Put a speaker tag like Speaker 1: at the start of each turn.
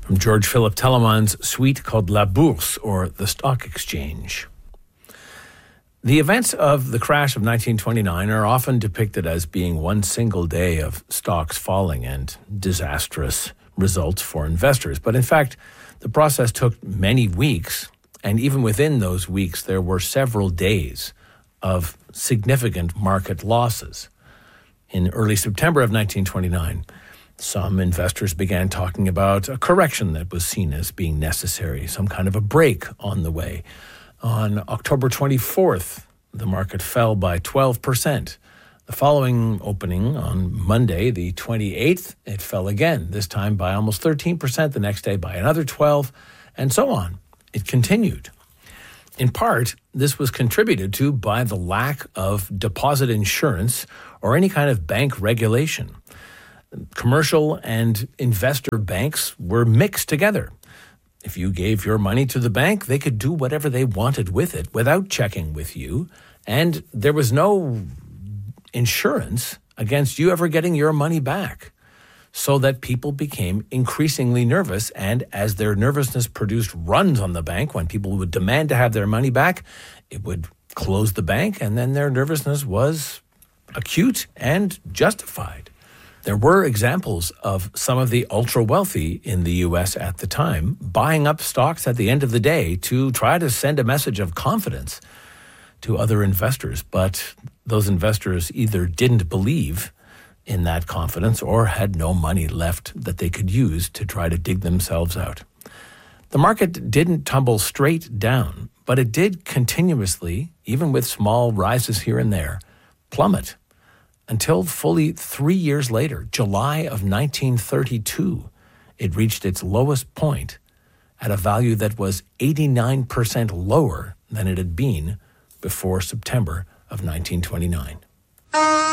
Speaker 1: from George Philip Telemann's suite called La Bourse, or The Stock Exchange. The events of the crash of 1929 are often depicted as being one single day of stocks falling and disastrous results for investors. But in fact, the process took many weeks, and even within those weeks, there were several days of significant market losses. In early September of 1929, some investors began talking about a correction that was seen as being necessary, some kind of a break on the way. On October 24th, the market fell by 12%. The following opening on Monday, the 28th, it fell again, this time by almost 13%, the next day by another 12%, and so on. It continued. In part, this was contributed to by the lack of deposit insurance or any kind of bank regulation. Commercial and investor banks were mixed together. If you gave your money to the bank, they could do whatever they wanted with it without checking with you, and there was no insurance against you ever getting your money back. So that people became increasingly nervous, and as their nervousness produced runs on the bank, when people would demand to have their money back, it would close the bank, and then their nervousness was acute and justified. There were examples of some of the ultra-wealthy in the U.S. at the time buying up stocks at the end of the day to try to send a message of confidence to other investors. But those investors either didn't believe in that confidence or had no money left that they could use to try to dig themselves out. The market didn't tumble straight down, but it did continuously, even with small rises here and there, plummet until fully 3 years later, July of 1932, it reached its lowest point at a value that was 89% lower than it had been before September of 1929.